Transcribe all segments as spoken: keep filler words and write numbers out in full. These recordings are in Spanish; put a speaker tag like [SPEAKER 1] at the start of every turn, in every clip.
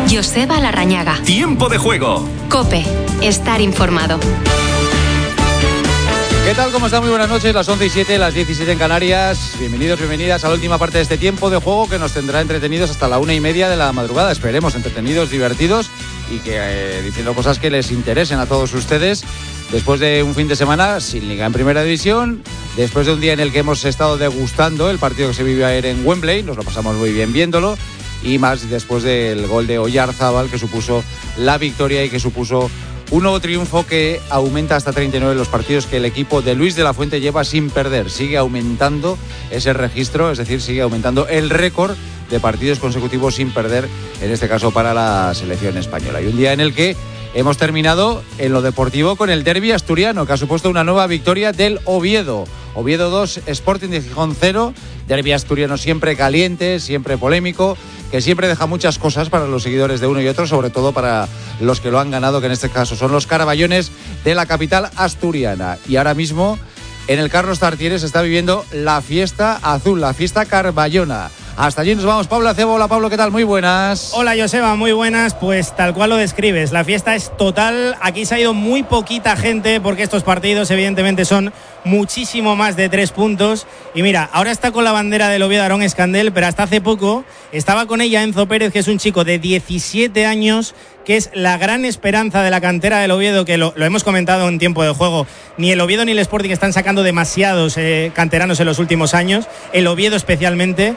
[SPEAKER 1] Joseba Larrañaga.
[SPEAKER 2] Tiempo de juego.
[SPEAKER 1] COPE. Estar informado.
[SPEAKER 3] ¿Qué tal? ¿Cómo están? Muy buenas noches, las once y siete, las diecisiete en Canarias. Bienvenidos, bienvenidas a la última parte de este tiempo de juego que nos tendrá entretenidos hasta la una y media de la madrugada. Esperemos entretenidos, divertidos y que eh, diciendo cosas que les interesen a todos ustedes. Después de un fin de semana sin liga en primera división, después de un día en el que hemos estado degustando el partido que se vivió ayer en Wembley, nos lo pasamos muy bien viéndolo, y más después del gol de Oyarzábal que supuso la victoria y que supuso un nuevo triunfo que aumenta hasta treinta y nueve los partidos que el equipo de Luis de la Fuente lleva sin perder. Sigue aumentando ese registro, es decir, sigue aumentando el récord de partidos consecutivos sin perder, en este caso para la selección española. Y un día en el que hemos terminado en lo deportivo con el derbi asturiano, que ha supuesto una nueva victoria del Oviedo. Oviedo dos, Sporting de Gijón cero. Derbi asturiano siempre caliente, siempre polémico, que siempre deja muchas cosas para los seguidores de uno y otro, sobre todo para los que lo han ganado, que en este caso son los caraballones de la capital asturiana. Y ahora mismo en el Carlos Tartiere se está viviendo la fiesta azul, la fiesta carballona. Hasta allí nos vamos. Pablo Acebo. Hola, Pablo, ¿qué tal? Muy buenas.
[SPEAKER 4] Hola, Joseba, muy buenas. Pues tal cual lo describes, la fiesta es total. Aquí se ha ido muy poquita gente porque estos partidos evidentemente son muchísimo más de tres puntos. Y mira, ahora está con la bandera del Oviedo Aarón Escandel, pero hasta hace poco estaba con ella Enzo Pérez, que es un chico de diecisiete años, que es la gran esperanza de la cantera del Oviedo, que lo, lo hemos comentado en tiempo de juego. Ni el Oviedo ni el Sporting están sacando demasiados eh, canteranos en los últimos años, el Oviedo especialmente,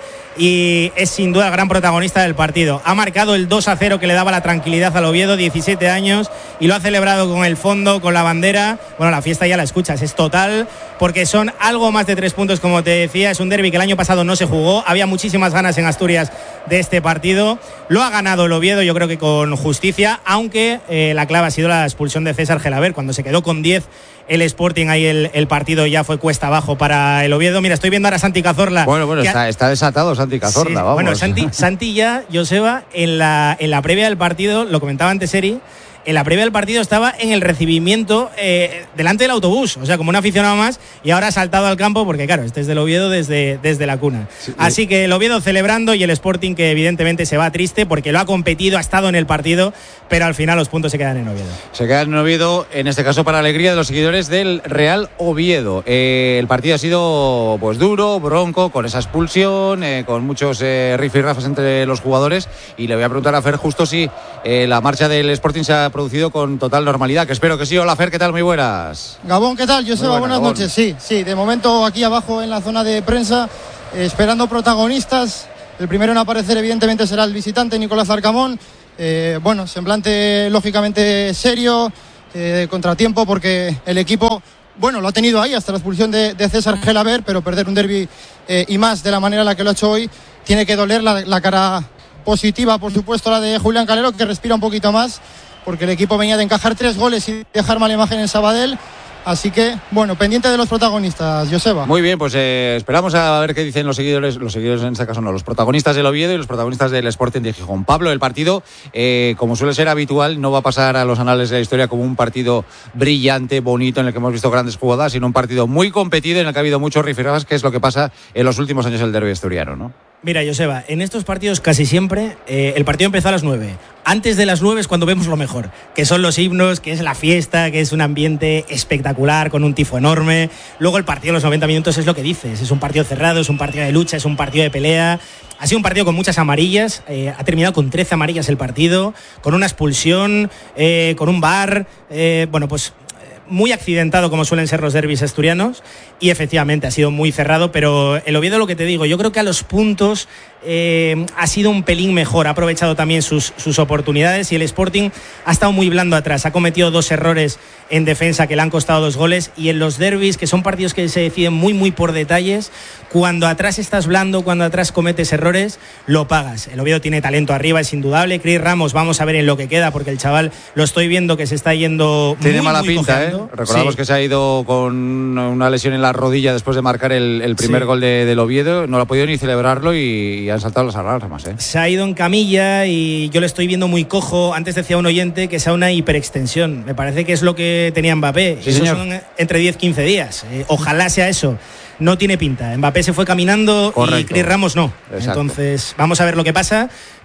[SPEAKER 4] y es sin duda el gran protagonista del partido. Ha marcado el dos a cero que le daba la tranquilidad al Oviedo, diecisiete años, y lo ha celebrado con el fondo, con la bandera. Bueno, la fiesta ya la escuchas, es total, porque son algo más de tres puntos, como te decía. Es un derbi que el año pasado no se jugó, había muchísimas ganas en Asturias de este partido. Lo ha ganado el Oviedo, yo creo que con justicia, aunque eh, la clave ha sido la expulsión de César Gelabert. Cuando se quedó con diez el Sporting, ahí el, el partido ya fue cuesta abajo para el Oviedo. Mira, estoy viendo ahora a Santi Cazorla.
[SPEAKER 3] Bueno, bueno, está, ha... está desatado Santi Cazorla, sí, vamos.
[SPEAKER 4] Bueno, Santi, Santi ya, Joseba, en la, en la previa del partido, lo comentaba antes Eri, en la previa del partido estaba en el recibimiento eh, delante del autobús, o sea, como un aficionado más, y ahora ha saltado al campo porque, claro, este es del Oviedo desde, desde la cuna. Sí, Así que el Oviedo celebrando y el Sporting, que evidentemente se va triste porque lo ha competido, ha estado en el partido, pero al final los puntos se quedan en Oviedo.
[SPEAKER 3] Se quedan en Oviedo, en este caso para alegría de los seguidores del Real Oviedo. Eh, el partido ha sido pues duro, bronco, con esa expulsión, eh, con muchos eh, rifirrafes entre los jugadores, y le voy a preguntar a Fer justo si eh, la marcha del Sporting se ha producido con total normalidad, que espero que sí. Hola, Fer, ¿qué tal? Muy buenas.
[SPEAKER 5] Gabón, ¿qué tal? Joseba, buenas, buenas noches. Sí, sí, de momento aquí abajo en la zona de prensa, eh, esperando protagonistas. El primero en aparecer evidentemente será el visitante, Nicolás Arcamón. Eh, bueno, semblante lógicamente serio, eh, contratiempo, porque el equipo, bueno, lo ha tenido ahí hasta la expulsión de, de César Gelabert, pero perder un derbi eh, y más de la manera en la que lo ha hecho hoy, tiene que doler. La, la cara positiva, por supuesto, la de Julián Calero, que respira un poquito más, porque el equipo venía de encajar tres goles y dejar mala imagen en Sabadell. Así que, bueno, pendiente de los protagonistas, Joseba.
[SPEAKER 3] Muy bien, pues eh, esperamos a ver qué dicen los seguidores, los seguidores en este caso no, los protagonistas del Oviedo y los protagonistas del Sporting de Gijón. Pablo, el partido, eh, como suele ser habitual, no va a pasar a los anales de la historia como un partido brillante, bonito, en el que hemos visto grandes jugadas, sino un partido muy competido en el que ha habido muchos rifirrafes, que es lo que pasa en los últimos años del derbi asturiano, ¿no?
[SPEAKER 4] Mira, Joseba, en estos partidos casi siempre eh, el partido empezó a las nueve. Antes de las nueve es cuando vemos lo mejor, que son los himnos, que es la fiesta, que es un ambiente espectacular con un tifo enorme. Luego el partido, los noventa minutos, es lo que dices. Es un partido cerrado, es un partido de lucha, es un partido de pelea. Ha sido un partido con muchas amarillas, eh, ha terminado con trece amarillas el partido, con una expulsión, eh, con un V A R, eh, bueno, pues muy accidentado como suelen ser los derbis asturianos, y efectivamente ha sido muy cerrado, pero el Oviedo, lo que te digo, yo creo que a los puntos eh, ha sido un pelín mejor, ha aprovechado también sus, sus oportunidades, y el Sporting ha estado muy blando atrás, ha cometido dos errores en defensa que le han costado dos goles, y en los derbis, que son partidos que se deciden muy muy por detalles, cuando atrás estás blando, cuando atrás cometes errores, lo pagas. El Oviedo tiene talento arriba, es indudable. Cris Ramos, vamos a ver en lo que queda, porque el chaval lo estoy viendo que se está yendo
[SPEAKER 3] tiene
[SPEAKER 4] muy,
[SPEAKER 3] mala
[SPEAKER 4] muy
[SPEAKER 3] pinta,
[SPEAKER 4] cojeando.
[SPEAKER 3] ¿eh? Recordamos sí. que se ha ido con una lesión en la rodilla después de marcar el, el primer sí. gol de, del Oviedo, no lo ha podido ni celebrarlo, y, y han saltado las alarmas, ¿eh? Se
[SPEAKER 4] ha ido en camilla y yo le estoy viendo muy cojo. Antes decía un oyente que sea una hiperextensión, me parece que es lo que tenía Mbappé.
[SPEAKER 3] Sí,
[SPEAKER 4] eso
[SPEAKER 3] señor.
[SPEAKER 4] Son entre diez a quince días, eh, ojalá sea eso. No tiene pinta. Mbappé se fue caminando. Correcto. Y Cris Ramos no.
[SPEAKER 3] Exacto.
[SPEAKER 4] Entonces vamos a ver lo que pasa,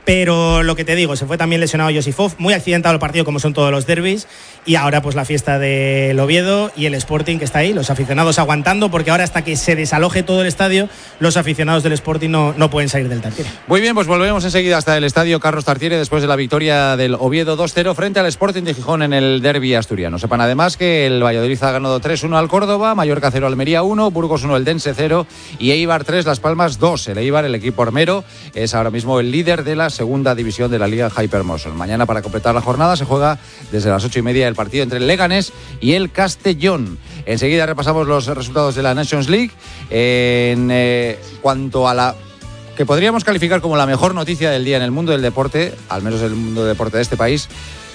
[SPEAKER 4] Pero lo que te digo, se fue también lesionado Josifov, muy accidentado el partido como son todos los derbis, y ahora pues la fiesta del Oviedo y el Sporting que está ahí, los aficionados aguantando, porque ahora hasta que se desaloje todo el estadio, los aficionados del Sporting no, no pueden salir del Tartiere.
[SPEAKER 3] Muy bien, pues volvemos enseguida hasta el estadio Carlos Tartiere después de la victoria del Oviedo dos cero frente al Sporting de Gijón en el derbi asturiano. Sepan además que el Valladolid ha ganado tres uno al Córdoba, Mallorca cero, Almería uno, Burgos uno, el Dense cero y Eibar tres, Las Palmas dos. El Eibar, el equipo armero, es ahora mismo el líder de la segunda división de la Liga Hypermotion. Mañana, para completar la jornada, se juega desde las ocho y media el partido entre el Leganés y el Castellón. Enseguida repasamos los resultados de la Nations League. En eh, cuanto a la que podríamos calificar como la mejor noticia del día en el mundo del deporte, al menos el mundo del deporte de este país,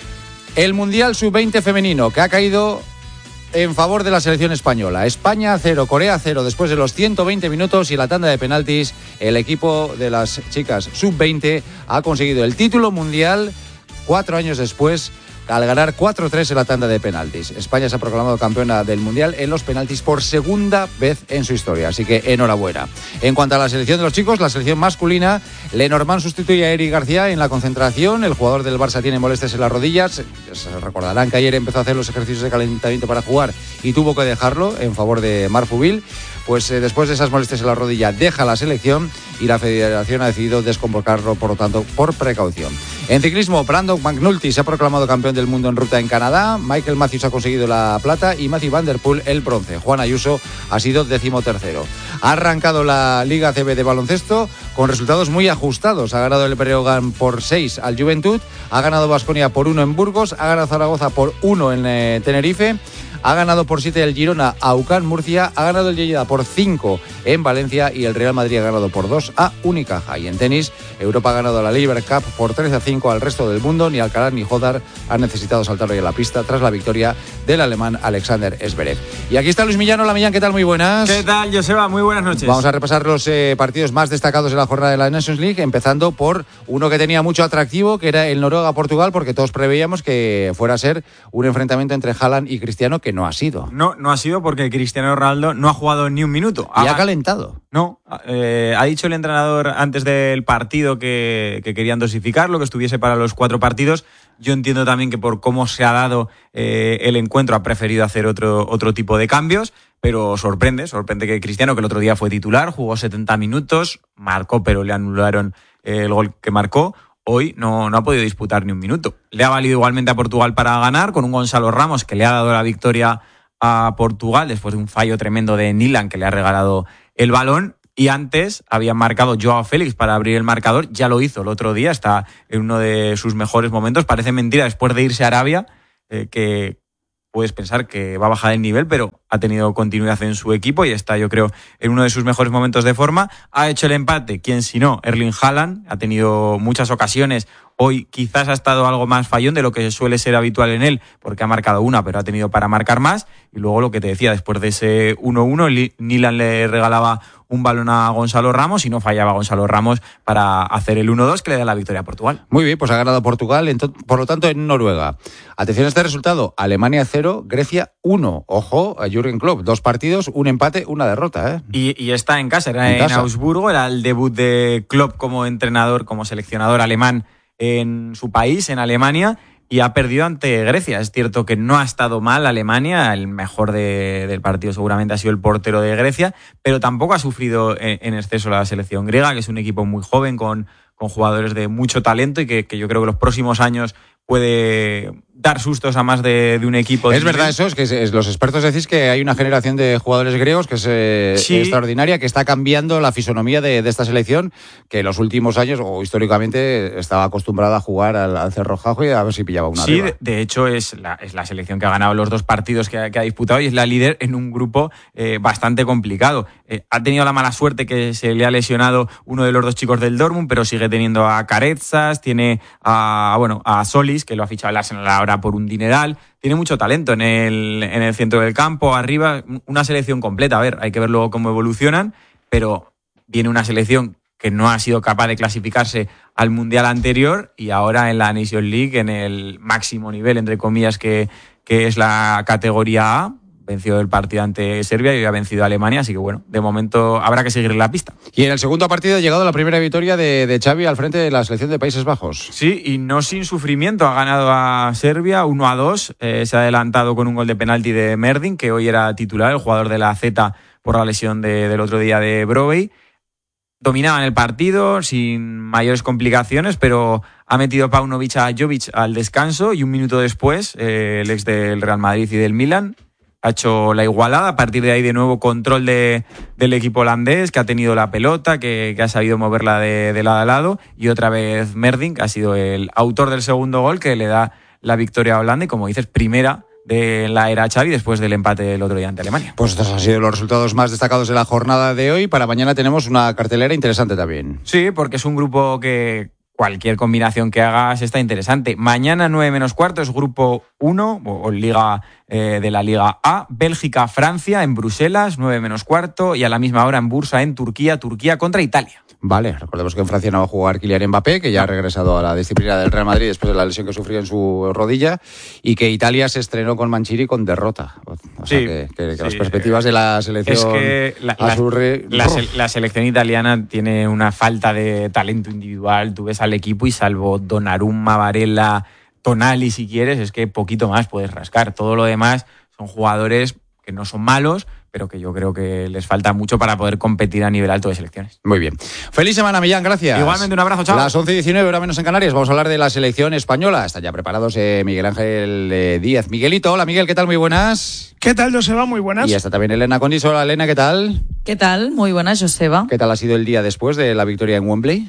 [SPEAKER 3] el Mundial sub veinte femenino, que ha caído en favor de la selección española. España cero, Corea cero después de los ciento veinte minutos y la tanda de penaltis. El equipo de las chicas sub veinte ha conseguido el título mundial cuatro años después, al ganar cuatro tres en la tanda de penaltis. España se ha proclamado campeona del Mundial en los penaltis por segunda vez en su historia, así que enhorabuena. En cuanto a la selección de los chicos, la selección masculina, Lenormand sustituye a Eric García en la concentración. El jugador del Barça tiene molestias en las rodillas. Se recordarán que ayer empezó a hacer los ejercicios de calentamiento para jugar y tuvo que dejarlo en favor de Marfubil. Pues eh, después de esas molestias en la rodilla deja la selección y la federación ha decidido desconvocarlo, por lo tanto, por precaución. En ciclismo, Brandon McNulty se ha proclamado campeón del mundo en ruta en Canadá, Michael Matthews ha conseguido la plata y Matthew Van Der Poel el bronce. Juan Ayuso ha sido decimotercero. Ha arrancado la Liga A C B de baloncesto con resultados muy ajustados. Ha ganado el Breogán por seis al Juventud, ha ganado Baskonia por uno en Burgos, ha ganado Zaragoza por uno en eh, Tenerife, ha ganado por siete el Girona a U C A M Murcia, ha ganado el Lleida por cinco en Valencia y el Real Madrid ha ganado por dos a Unicaja. Y en tenis, Europa ha ganado la Laver Cup por trece a cinco al resto del mundo. Ni Alcaraz ni Jodar han necesitado saltar hoy a la pista tras la victoria del alemán Alexander Zverev. Y aquí está Luis Millán. Hola Millán, ¿qué tal? Muy buenas.
[SPEAKER 2] ¿Qué tal, Joseba? Muy buenas noches.
[SPEAKER 3] Vamos a repasar los eh, partidos más destacados de la jornada de la Nations League, empezando por uno que tenía mucho atractivo, que era el Noruega-Portugal, porque todos preveíamos que fuera a ser un enfrentamiento entre Haaland y Cristiano, que no ha sido.
[SPEAKER 2] No, no ha sido porque Cristiano Ronaldo no ha jugado ni un minuto.
[SPEAKER 3] Y ha, ha calentado.
[SPEAKER 2] No, eh, ha dicho el entrenador antes del partido que, que querían dosificarlo, que estuviese para los cuatro partidos. Yo entiendo también que por cómo se ha dado eh, el encuentro ha preferido hacer otro, otro tipo de cambios, pero sorprende, sorprende que Cristiano, que el otro día fue titular, jugó setenta minutos, marcó, pero le anularon el gol que marcó. Hoy no, no ha podido disputar ni un minuto. Le ha valido igualmente a Portugal para ganar, con un Gonzalo Ramos que le ha dado la victoria a Portugal después de un fallo tremendo de Nilan, que le ha regalado el balón. Y antes había marcado Joao Félix para abrir el marcador, ya lo hizo el otro día, está en uno de sus mejores momentos. Parece mentira después de irse a Arabia, eh, que puedes pensar que va a bajar el nivel, pero ha tenido continuidad en su equipo y está, yo creo, en uno de sus mejores momentos de forma. Ha hecho el empate, quién si no, Erling Haaland, ha tenido muchas ocasiones. Hoy quizás ha estado algo más fallón de lo que suele ser habitual en él, porque ha marcado una, pero ha tenido para marcar más. Y luego lo que te decía, después de ese uno uno, Nilan le regalaba un balón a Gonzalo Ramos y no fallaba Gonzalo Ramos para hacer el uno dos que le da la victoria a Portugal.
[SPEAKER 3] Muy bien, pues ha ganado Portugal, por lo tanto en Noruega. Atención a este resultado, Alemania cero, Grecia uno. Ojo a Jürgen Klopp, dos partidos, un empate, una derrota. ¿eh?
[SPEAKER 2] Y, y está en casa, era en,
[SPEAKER 3] en casa.
[SPEAKER 2] Augsburgo, era el debut de Klopp como entrenador, como seleccionador alemán en su país, en Alemania, y ha perdido ante Grecia. Es cierto que no ha estado mal Alemania, el mejor de, del partido seguramente ha sido el portero de Grecia, pero tampoco ha sufrido en, en exceso la selección griega, que es un equipo muy joven, con, con jugadores de mucho talento y que, que yo creo que los próximos años puede dar sustos a más de, de un equipo.
[SPEAKER 3] Es verdad eso, es que es, es, los expertos decís que hay una generación de jugadores griegos que es eh, sí. extraordinaria, que está cambiando la fisonomía de, de esta selección, que en los últimos años o históricamente estaba acostumbrada a jugar al, al Cerro Jajo y a ver si pillaba una.
[SPEAKER 2] Sí, de, de hecho es la, es la selección que ha ganado los dos partidos que ha, que ha disputado y es la líder en un grupo eh, bastante complicado. Eh, ha tenido la mala suerte que se le ha lesionado uno de los dos chicos del Dortmund, pero sigue teniendo a Carezas, tiene a, bueno, a Solis, que lo ha fichado el Arsenal ahora por un dineral. Tiene mucho talento en el, en el centro del campo, arriba, una selección completa. A ver, hay que ver luego cómo evolucionan, pero viene una selección que no ha sido capaz de clasificarse al Mundial anterior y ahora en la Nations League, en el máximo nivel, entre comillas, que, que es la categoría A. venció el partido ante Serbia y hoy ha vencido a Alemania, así que bueno, de momento habrá que seguir en la pista.
[SPEAKER 3] Y en el segundo partido ha llegado la primera victoria de, de Xavi al frente de la selección de Países Bajos.
[SPEAKER 2] Sí, y no sin sufrimiento, ha ganado a Serbia uno a dos, eh, se ha adelantado con un gol de penalti de Merdin, que hoy era titular, el jugador de la Z por la lesión de, del otro día de Brobbey. Dominaban el partido sin mayores complicaciones, pero ha metido Paunovic a Jovic al descanso y un minuto después eh, el ex del Real Madrid y del Milan ha hecho la igualada. A partir de ahí de nuevo control de, del equipo holandés, que ha tenido la pelota, que, que ha sabido moverla de, de lado a lado, y otra vez Merdin, que ha sido el autor del segundo gol que le da la victoria a Holanda y, como dices, primera de la era Xavi después del empate del otro día ante Alemania.
[SPEAKER 3] Pues estos han sido los resultados más destacados de la jornada de hoy. Para mañana tenemos una cartelera interesante también.
[SPEAKER 2] Sí, porque es un grupo que cualquier combinación que hagas está interesante. Mañana nueve menos cuarto es grupo uno o, o Liga eh, de la Liga A, Bélgica-Francia en Bruselas, nueve menos cuarto, y a la misma hora en Bursa en Turquía, Turquía contra Italia.
[SPEAKER 3] Vale, recordemos que en Francia no va a jugar Kylian Mbappé, que ya ha regresado a la disciplina del Real Madrid después de la lesión que sufrió en su rodilla, y que Italia se estrenó con Manchiri con derrota. O sea,
[SPEAKER 2] sí,
[SPEAKER 3] que, que, que
[SPEAKER 2] sí.
[SPEAKER 3] las perspectivas de la selección
[SPEAKER 2] es que la,
[SPEAKER 3] azurri...
[SPEAKER 2] la, la, la selección italiana tiene una falta de talento individual. Tú ves al equipo y salvo Donnarumma, Varela, Tonali, si quieres, es que poquito más puedes rascar. Todo lo demás son jugadores que no son malos, pero que yo creo que les falta mucho para poder competir a nivel alto de selecciones.
[SPEAKER 3] Muy bien. Feliz semana, Millán, gracias.
[SPEAKER 2] Igualmente, un abrazo, chao.
[SPEAKER 3] Las once y diecinueve, hora menos en Canarias, vamos a hablar de la selección española. Están ya preparados eh, Miguel Ángel eh, Díaz. Miguelito, hola Miguel, ¿qué tal? Muy buenas.
[SPEAKER 6] ¿Qué tal, Joseba? Muy buenas.
[SPEAKER 3] Y está también Elena Condis. Hola Elena, ¿qué tal?
[SPEAKER 7] ¿Qué tal? Muy buenas, Joseba.
[SPEAKER 3] ¿Qué tal ha sido el día después de la victoria en Wembley?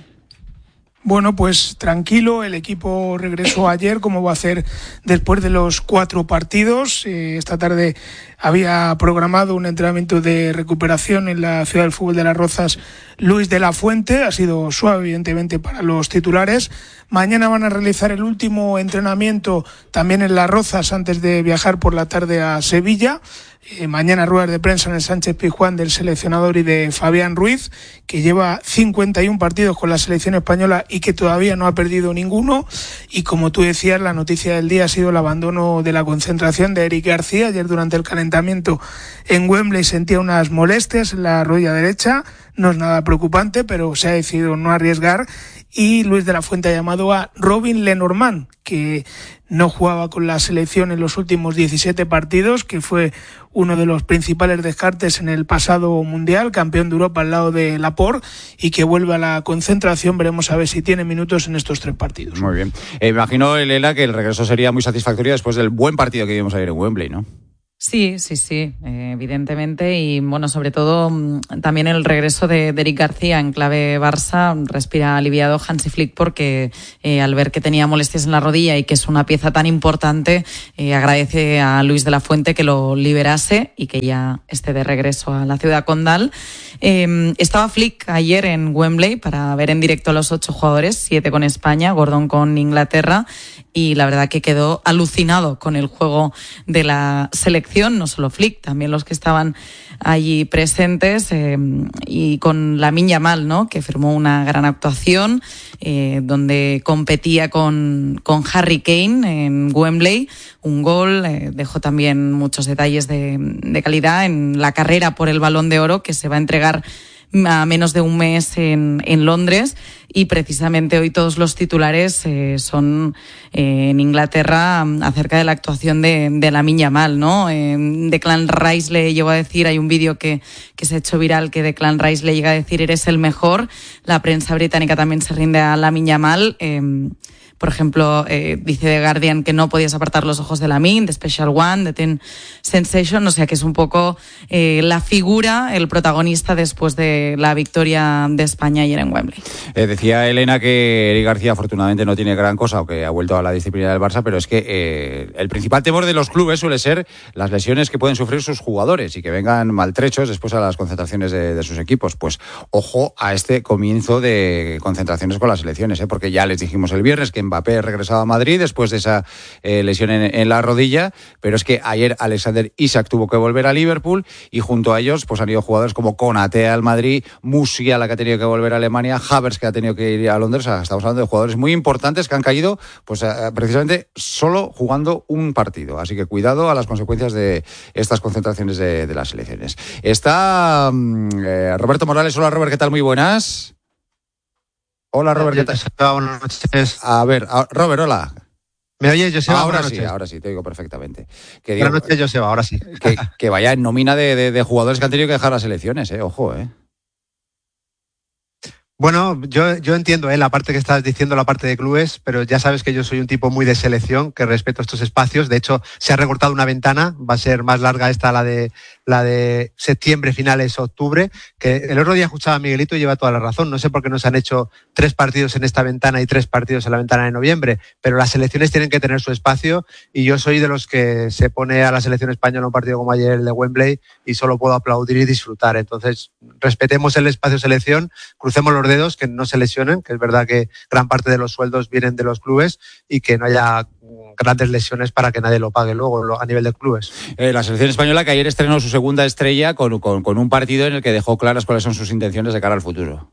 [SPEAKER 6] Bueno, pues tranquilo, el equipo regresó ayer, como va a hacer después de los cuatro partidos. Eh, esta tarde había programado un entrenamiento de recuperación en la Ciudad del Fútbol de Las Rozas Luis de la Fuente. Ha sido suave, evidentemente, para los titulares. Mañana van a realizar el último entrenamiento también en Las Rozas antes de viajar por la tarde a Sevilla. Eh, mañana ruedas de prensa en el Sánchez Pizjuán del seleccionador y de Fabián Ruiz, que lleva cincuenta y uno partidos con la selección española y que todavía no ha perdido ninguno. Y como tú decías, la noticia del día ha sido el abandono de la concentración de Eric García. Ayer durante el calentamiento en Wembley sentía unas molestias en la rodilla derecha. No es nada preocupante, pero se ha decidido no arriesgar. Y Luis de la Fuente ha llamado a Robin Lenormand, que no jugaba con la selección en los últimos diecisiete partidos, que fue uno de los principales descartes en el pasado Mundial, campeón de Europa al lado de Laporte, y que vuelve a la concentración. Veremos a ver si tiene minutos en estos tres partidos.
[SPEAKER 3] Muy bien. Eh, imagino, Elena, que el regreso sería muy satisfactorio después del buen partido que vimos ayer en Wembley, ¿no?
[SPEAKER 7] Sí, sí, sí, eh, evidentemente, y bueno, sobre todo también el regreso de, de Eric García en clave Barça. Respira aliviado Hansi Flick porque eh, al ver que tenía molestias en la rodilla y que es una pieza tan importante, eh, agradece a Luis de la Fuente que lo liberase y que ya esté de regreso a la ciudad condal. Eh, estaba Flick ayer en Wembley para ver en directo a los ocho jugadores, siete con España, Gordon con Inglaterra, y la verdad que quedó alucinado con el juego de la selección, no solo Flick, también los que estaban allí presentes, eh, y con Lamine Yamal, ¿no?, que firmó una gran actuación, eh, donde competía con, con Harry Kane en Wembley, un gol, eh, dejó también muchos detalles de, de calidad en la carrera por el Balón de Oro, que se va a entregar a menos de un mes en, en Londres, y precisamente hoy todos los titulares eh, son eh, en Inglaterra acerca de la actuación de, de Lamine Yamal, ¿no? Eh, Declan Rice le llegó a decir, hay un vídeo que, que se ha hecho viral, que Declan Rice le llega a decir, eres el mejor. La prensa británica también se rinde a Lamine Yamal. Eh, Por ejemplo, eh, dice The Guardian que no podías apartar los ojos de Lamine, de Special One, de Ten Sensation, o sea que es un poco eh, la figura, el protagonista después de la victoria de España ayer en Wembley.
[SPEAKER 3] Eh, decía Elena que Eric García afortunadamente no tiene gran cosa o que ha vuelto a la disciplina del Barça, pero es que eh, el principal temor de los clubes suele ser las lesiones que pueden sufrir sus jugadores y que vengan maltrechos después a las concentraciones de, de sus equipos. Pues ojo a este comienzo de concentraciones con las selecciones, ¿eh? Porque ya les dijimos el viernes que en Mbappé regresaba a Madrid después de esa eh, lesión en, en la rodilla, pero es que ayer Alexander Isak tuvo que volver a Liverpool y junto a ellos pues han ido jugadores como Konaté al Madrid, Musiala que ha tenido que volver a Alemania, Havertz que ha tenido que ir a Londres. O sea, estamos hablando de jugadores muy importantes que han caído pues eh, precisamente solo jugando un partido, así que cuidado a las consecuencias de estas concentraciones de, de las selecciones. Está eh, Roberto Morales. Hola Robert, ¿qué tal? Muy buenas. Hola Robert, ¿qué tal?
[SPEAKER 8] Buenas noches.
[SPEAKER 3] A ver, a, Robert, hola.
[SPEAKER 8] ¿Me oyes, Joseba?
[SPEAKER 3] Ahora
[SPEAKER 8] Buenas
[SPEAKER 3] sí,
[SPEAKER 8] noches.
[SPEAKER 3] ahora sí, te oigo perfectamente. Que digo,
[SPEAKER 8] Buenas noches, Joseba, ahora sí.
[SPEAKER 3] Que, que vaya en nómina de, de, de jugadores que han tenido que dejar las selecciones, eh, ojo, eh.
[SPEAKER 8] Bueno, yo, yo entiendo eh, la parte que estás diciendo, la parte de clubes, pero ya sabes que yo soy un tipo muy de selección, que respeto estos espacios. De hecho, se ha recortado una ventana, va a ser más larga esta, la de la de septiembre, finales, octubre, que el otro día escuchaba a Miguelito y lleva toda la razón. No sé por qué no se han hecho tres partidos en esta ventana y tres partidos en la ventana de noviembre, pero las selecciones tienen que tener su espacio y yo soy de los que se pone a la selección española un partido como ayer el de Wembley y solo puedo aplaudir y disfrutar. Entonces, respetemos el espacio selección, crucemos los dedos, que no se lesionen, que es verdad que gran parte de los sueldos vienen de los clubes y que no haya grandes lesiones para que nadie lo pague luego a nivel de clubes.
[SPEAKER 3] Eh, la selección española que ayer estrenó su segunda estrella con, con, con un partido en el que dejó claras cuáles son sus intenciones de cara al futuro.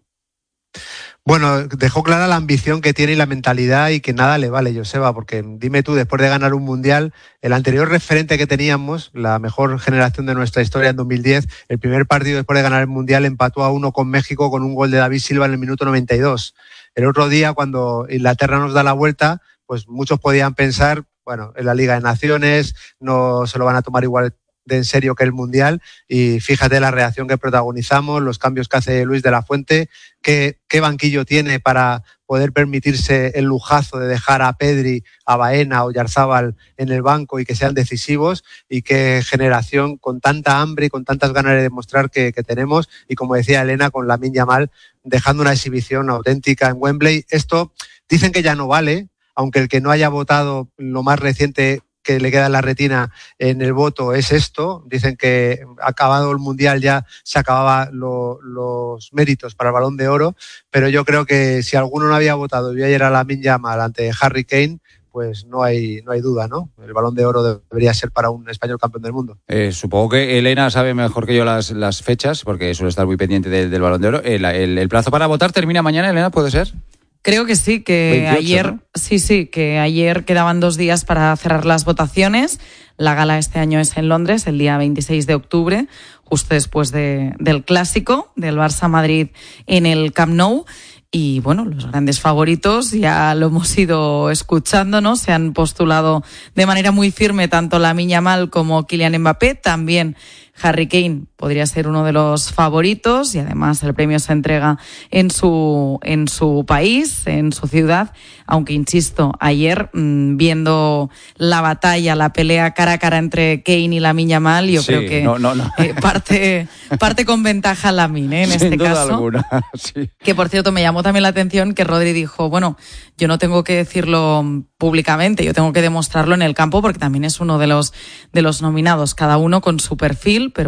[SPEAKER 8] Bueno, dejó clara la ambición que tiene y la mentalidad y que nada le vale, Joseba, porque dime tú, después de ganar un mundial, el anterior referente que teníamos, la mejor generación de nuestra historia en dos mil diez, el primer partido después de ganar el mundial empató a uno con México con un gol de David Silva en el minuto noventa y dos. El otro día, cuando Inglaterra nos da la vuelta, pues muchos podían pensar, bueno, en la Liga de Naciones no se lo van a tomar igual de en serio que el Mundial, y fíjate la reacción que protagonizamos, los cambios que hace Luis de la Fuente, qué, qué banquillo tiene para poder permitirse el lujazo de dejar a Pedri, a Baena o Yarzábal en el banco y que sean decisivos, y qué generación con tanta hambre y con tantas ganas de demostrar que, que tenemos, y como decía Elena, con Lamine Yamal dejando una exhibición auténtica en Wembley. Esto dicen que ya no vale, aunque el que no haya votado lo más reciente que le queda en la retina en el voto es esto. Dicen que acabado el Mundial ya se acababan lo, los méritos para el Balón de Oro, pero yo creo que si alguno no había votado y vio ayer a Lamine Yamal ante Harry Kane, pues no hay no hay duda, ¿no? El Balón de Oro debería ser para un español campeón del mundo.
[SPEAKER 3] Eh, supongo que Elena sabe mejor que yo las, las fechas, porque suele estar muy pendiente de, del Balón de Oro. El, el, el plazo para votar termina mañana, Elena, ¿puede ser?
[SPEAKER 7] Creo que sí, que veintiocho, ayer, ¿no? sí, sí, que ayer quedaban dos días para cerrar las votaciones. La gala este año es en Londres, el día veintiséis de octubre, justo después de, del clásico del Barça-Madrid en el Camp Nou. Y bueno, los grandes favoritos ya lo hemos ido escuchando, ¿no? Se han postulado de manera muy firme tanto Lamine Yamal como Kylian Mbappé, también Harry Kane podría ser uno de los favoritos, y además el premio se entrega en su en su país, en su ciudad, aunque insisto, ayer mmm, viendo la batalla, la pelea cara a cara entre Kane y Lamine Yamal, yo sí, creo que no, no, no. Eh, parte parte con ventaja Lamine, ¿eh? En Sin este duda caso.
[SPEAKER 3] Alguna. Sí.
[SPEAKER 7] Que por cierto me llamó también la atención que Rodri dijo, bueno, yo no tengo que decirlo públicamente, yo tengo que demostrarlo en el campo, porque también es uno de los de los nominados, cada uno con su perfil, pero